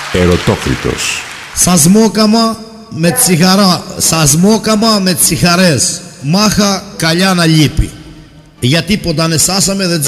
Ερωτόκριτος. Σασμόκαμα με τσιχαρές. Μάχα καλιά να λείπει. Γιατί ποντανεσάσαμε δεν